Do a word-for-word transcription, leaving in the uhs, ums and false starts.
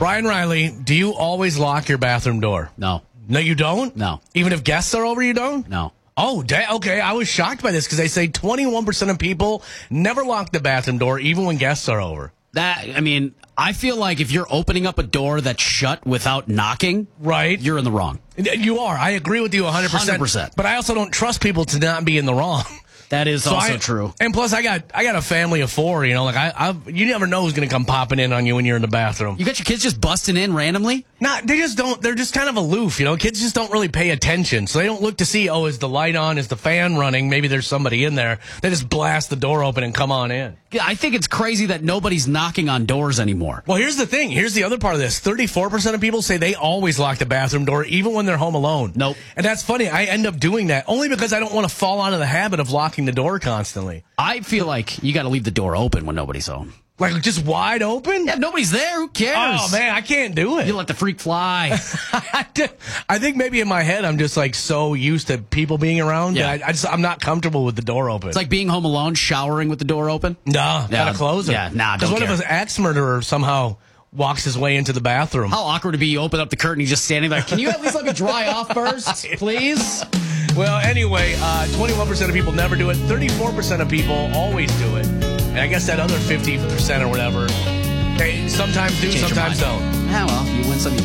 Brian Riley, do you always lock your bathroom door? No. No, you don't? No. Even if guests are over, you don't? No. Oh, da- okay. I was shocked by this because they say twenty-one percent of people never lock the bathroom door, even when guests are over. That, I mean, I feel like if you're opening up a door that's shut without knocking, right, you're in the wrong. You are. I agree with you one hundred percent. one hundred percent. But I also don't trust people to not be in the wrong. That is So also I- true. And plus, I got I got a family of four. You know, like I, I you never know who's going to come popping in on you when you're in the bathroom. You got your kids just busting in randomly? Not, they just don't. They're just kind of aloof. You know, kids just don't really pay attention, so they don't look to see. Oh, is the light on? Is the fan running? Maybe there's somebody in there. They just blast the door open and come on in. Yeah, I think it's crazy that nobody's knocking on doors anymore. Well, here's the thing. Here's the other part of this. thirty-four percent of people say they always lock the bathroom door, even when they're home alone. Nope. And that's funny. I end up doing that only because I don't want to fall onto the habit of locking the door constantly. I feel like you got to leave the door open when nobody's home. Like, just wide open? Yeah, if nobody's there. Who cares? Oh, man, I can't do it. You let the freak fly. I think maybe in my head I'm just like so used to people being around Yeah. that I, I just I'm not comfortable with the door open. It's like being home alone, showering with the door open. no, Yeah. gotta close it. Yeah, nah, Because don't what care. if an axe murderer somehow walks his way into the bathroom? How awkward to be. You open up the curtain, he's just standing there. Can you at least let me dry off first, please? Well, anyway, uh, twenty-one percent of people never do it. thirty-four percent of people always do it. And I guess that other fifty percent or whatever, they sometimes do, Change your sometimes mind. don't. Yeah, well, you win some, you